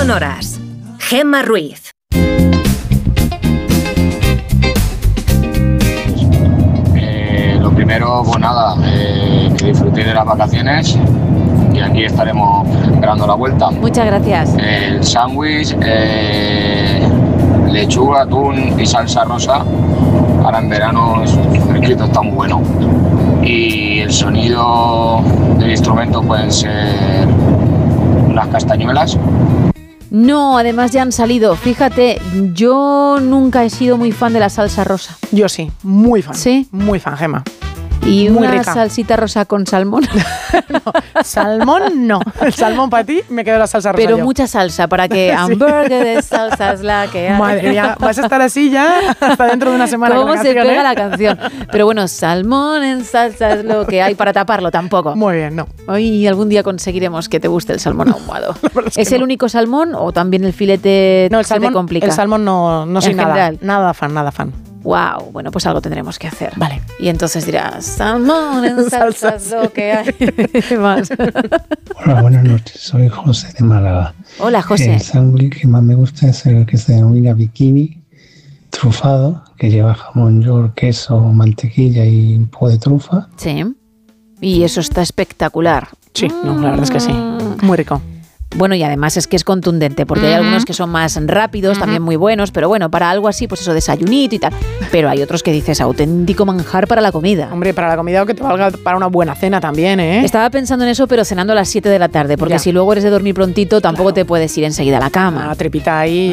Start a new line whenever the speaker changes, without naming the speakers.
sonoras. Gemma Ruiz.
Lo primero, pues nada, que disfrutéis de las vacaciones y aquí estaremos esperando la vuelta.
Muchas gracias.
El sándwich, lechuga, atún y salsa rosa. Ahora en verano es fresquito, está muy bueno. Y el sonido del instrumento pueden ser unas castañuelas.
No, además ya han salido. Fíjate, yo nunca he sido muy fan de la salsa rosa.
Yo sí, muy fan.
¿Sí?
Muy fan, Gemma.
¿Y
muy
una
rica.
salsita rosa con salmón?
No, salmón no. El salmón para ti, me quedo la salsa rosa.
Pero
yo.
mucha salsa, para que hamburgues de salsa es la que hay.
Madre mía, vas a estar así ya hasta dentro de una semana.
¿Cómo
con la
se
canción,
pega la canción? Pero bueno, salmón en salsa es lo que hay para taparlo tampoco.
Muy bien, no.
Hoy algún día conseguiremos que te guste el salmón ahumado. ¿Es el
no.
único salmón o también el filete
No, el
se te
salmón,
complica?
el salmón no soy
En
nada.
general.
Nada fan.
Wow, bueno, pues algo tendremos que hacer.
Vale.
Y entonces dirás, salmón en salsa es lo que hay. Más.
Hola, buenas noches. Soy José de Málaga.
Hola, José.
El sándwich que más me gusta es el que se denomina bikini trufado, que lleva jamón york, queso, mantequilla y un poco de trufa.
Sí. Y eso está espectacular.
Sí, no, la verdad es que sí. Muy rico.
Bueno, y además es que es contundente, porque hay algunos que son más rápidos, también muy buenos, pero bueno, para algo así, pues eso, desayunito y tal. Pero hay otros que dices, auténtico manjar para la comida.
Hombre, para la comida o que te valga para una buena cena también, ¿eh?
Estaba pensando en eso, pero cenando a las 7 de la tarde, porque
Ya.
si luego eres de dormir prontito, tampoco te puedes ir enseguida a la cama.
Una trepita ahí.